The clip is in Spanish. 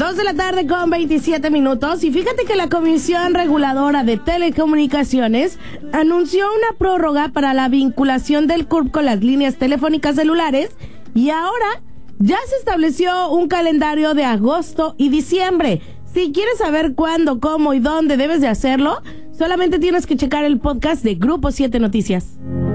2:27 y fíjate que la Comisión Reguladora de Telecomunicaciones anunció una prórroga para la vinculación del CURP con las líneas telefónicas celulares y ahora ya se estableció un calendario de agosto y diciembre. Si quieres saber cuándo, cómo y dónde debes de hacerlo, solamente tienes que checar el podcast de Grupo 7 Noticias.